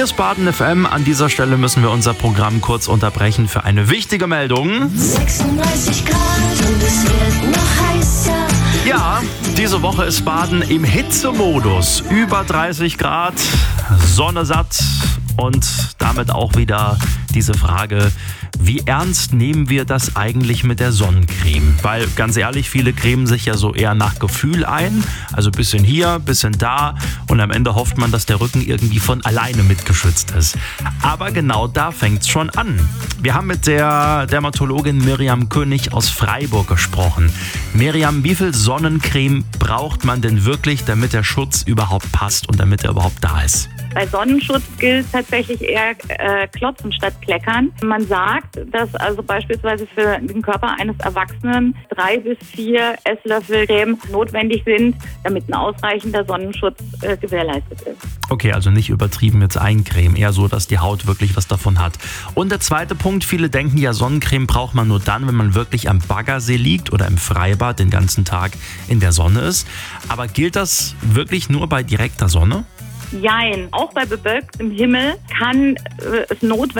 ist Baden FM. An dieser Stelle müssen wir unser Programm kurz unterbrechen für eine wichtige Meldung. 36 Grad und es wird noch heißer. Ja, diese Woche ist Baden im Hitzemodus. Über 30 Grad, Sonne satt und damit auch wieder diese Frage, wie ernst nehmen wir das eigentlich mit der Sonnencreme? Weil ganz ehrlich, viele cremen sich ja so eher nach Gefühl ein. Also bisschen hier, bisschen da und am Ende hofft man, dass der Rücken irgendwie von alleine mitgeschützt ist. Aber genau da fängt's schon an. Wir haben mit der Dermatologin Miriam König aus Freiburg gesprochen. Miriam, wie viel Sonnencreme braucht man denn wirklich, damit der Schutz überhaupt passt und damit er überhaupt da ist? Bei Sonnenschutz gilt tatsächlich eher klotzen statt kleckern. Man sagt, dass also beispielsweise für den Körper eines Erwachsenen 3 bis 4 Esslöffel Creme notwendig sind, damit ein ausreichender Sonnenschutz gewährleistet ist. Okay, also nicht übertrieben jetzt eincremen, eher so, dass die Haut wirklich was davon hat. Und der zweite Punkt, viele denken ja, Sonnencreme braucht man nur dann, wenn man wirklich am Baggersee liegt oder im Freibad den ganzen Tag in der Sonne ist. Aber gilt das wirklich nur bei direkter Sonne? Jein, auch bei bewölktem Himmel kann es notwendig